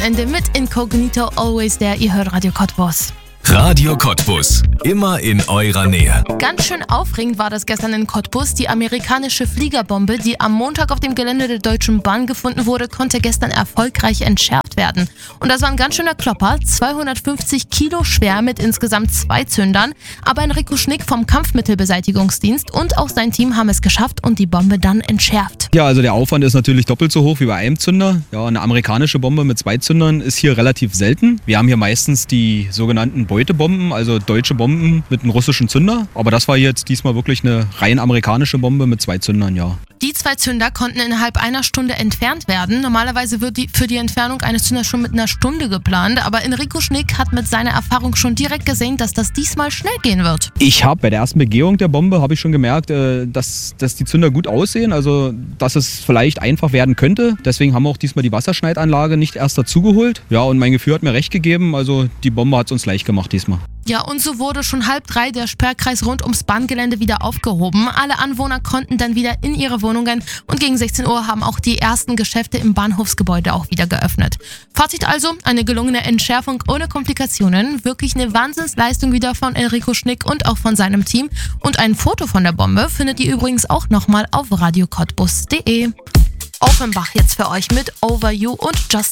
Wochenende mit Incognito Always There. Ihr hört Radio Cottbus. Radio Cottbus, immer in eurer Nähe. Ganz schön aufregend war das gestern in Cottbus. Die amerikanische Fliegerbombe, die am Montag auf dem Gelände der Deutschen Bahn gefunden wurde, konnte gestern erfolgreich entschärft werden. Und das war ein ganz schöner Klopper, 250 Kilo schwer mit insgesamt 2 Zündern. Aber Enrico Schnick vom Kampfmittelbeseitigungsdienst und auch sein Team haben es geschafft und die Bombe dann entschärft. Ja, also der Aufwand ist natürlich doppelt so hoch wie bei einem Zünder. Ja, eine amerikanische Bombe mit 2 Zündern ist hier relativ selten. Wir haben hier meistens die sogenannten Beutebomben, also deutsche Bomben mit einem russischen Zünder. Aber das war jetzt diesmal wirklich eine rein amerikanische Bombe mit 2 Zündern, ja. Die 2 Zünder konnten innerhalb einer Stunde entfernt werden. Normalerweise wird für die Entfernung eines Zünders schon mit einer Stunde geplant. Aber Enrico Schnick hat mit seiner Erfahrung schon direkt gesehen, dass das diesmal schnell gehen wird. Ich habe bei der ersten Begehung der Bombe habe ich schon gemerkt, dass die Zünder gut aussehen, also dass es vielleicht einfach werden könnte. Deswegen haben wir auch diesmal die Wasserschneidanlage nicht erst dazugeholt. Ja, und mein Gefühl hat mir recht gegeben, also die Bombe hat es uns leicht gemacht diesmal. Ja, und so wurde schon 2:30 der Sperrkreis rund ums Bahngelände wieder aufgehoben. Alle Anwohner konnten dann wieder in ihre Wohnungen und gegen 16 Uhr haben auch die ersten Geschäfte im Bahnhofsgebäude auch wieder geöffnet. Fazit also, eine gelungene Entschärfung ohne Komplikationen. Wirklich eine Wahnsinnsleistung wieder von Enrico Schnick und auch von seinem Team. Und ein Foto von der Bombe findet ihr übrigens auch nochmal auf radiocottbus.de. Offenbach jetzt für euch mit Over You und Just